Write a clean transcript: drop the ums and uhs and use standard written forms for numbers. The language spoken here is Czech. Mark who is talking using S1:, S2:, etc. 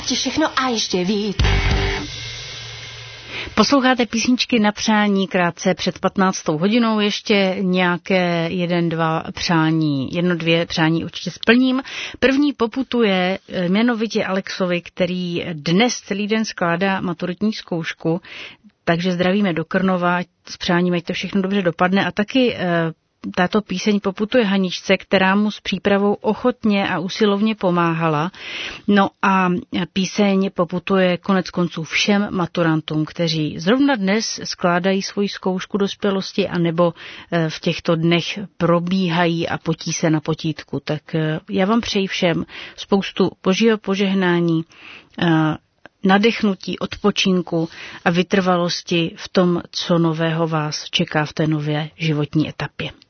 S1: ti všechno a ještě víc.
S2: Posloucháte písničky na přání krátce před 15. hodinou, ještě nějaké jedno, dvě přání určitě splním. První poputuje jmenovitě Alexovi, který dnes celý den skládá maturitní zkoušku, takže zdravíme do Krnova, s přáním, ať to všechno dobře dopadne a taky tato píseň poputuje Haničce, která mu s přípravou ochotně a usilovně pomáhala. No a píseň poputuje konec konců všem maturantům, kteří zrovna dnes skládají svoji zkoušku dospělosti anebo v těchto dnech probíhají a potí se na potítku. Tak já vám přeji všem spoustu božího požehnání, nadechnutí, odpočinku a vytrvalosti v tom, co nového vás čeká v té nové životní etapě.